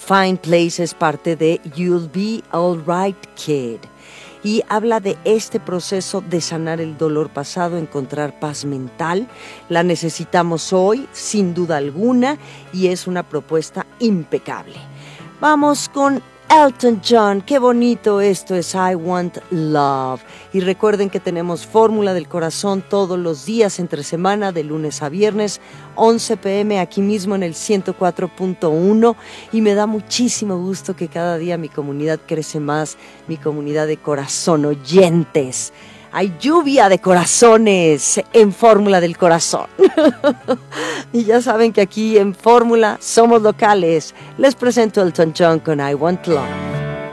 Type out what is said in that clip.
Fine Place es parte de You'll Be Alright Kid. Y habla de este proceso de sanar el dolor pasado, encontrar paz mental. La necesitamos hoy, sin duda alguna, y es una propuesta impecable. Vamos con Elton John. Qué bonito esto es I Want Love. Y recuerden que tenemos Fórmula del Corazón todos los días entre semana, de lunes a viernes, 11 p.m. aquí mismo en el 104.1. Y me da muchísimo gusto que cada día mi comunidad crece más, mi comunidad de corazón oyentes. Hay lluvia de corazones en Fórmula del Corazón. Y ya saben que aquí en Fórmula somos locales. Les presento a Elton John con I Want Love.